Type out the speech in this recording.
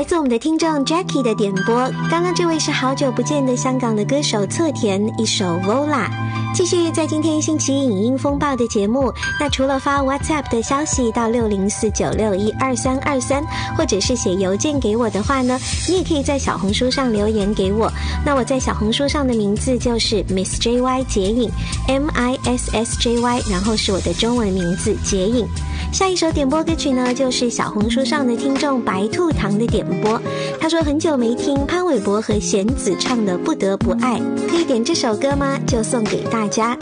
自我们的听众 Jackie 的点播，刚刚这位是好久不见的香港的歌手侧田，一首 Vola。 继续在今天星期一影音风暴的节目，那除了发 WhatsApp 的消息到60496122323，或者是写邮件给我的话呢，你也可以在小红书上留言给我。那我在小红书上的名字就是 Miss JY 杰影 MISSJY， 然后是我的中文名字杰影。下一首点播歌曲呢，就是小红书上的听众白兔糖的点播。他说很久没听潘玮柏和弦子唱的《不得不爱》，可以点这首歌吗？就送给大家。